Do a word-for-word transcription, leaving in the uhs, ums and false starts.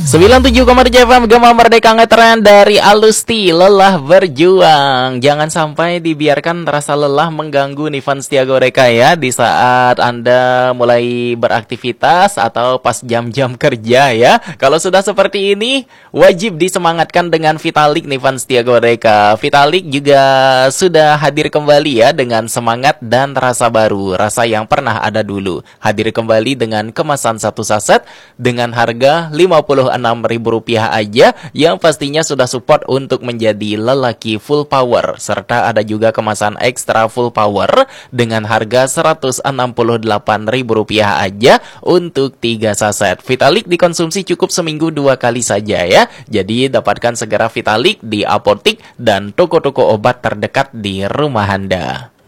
sembilan puluh tujuh koma tujuh F M Gema Merdeka ngetren dari Alusti, lelah berjuang. Jangan sampai dibiarkan rasa lelah mengganggu nih fans Setia Goreka ya, di saat Anda mulai beraktivitas atau pas jam-jam kerja ya. Kalau sudah seperti ini, wajib disemangatkan dengan Vitalik nih fans Setia Goreka. Vitalik juga sudah hadir kembali ya dengan semangat dan rasa baru, rasa yang pernah ada dulu. Hadir kembali dengan kemasan satu saset dengan harga lima puluh enam ribu rupiah aja, yang pastinya sudah support untuk menjadi lelaki full power. Serta ada juga kemasan ekstra full power dengan harga seratus enam puluh delapan ribu rupiah aja untuk tiga saset. Vitalik dikonsumsi cukup seminggu dua kali saja ya. Jadi dapatkan segera Vitalik di apotik dan toko-toko obat terdekat di rumah Anda.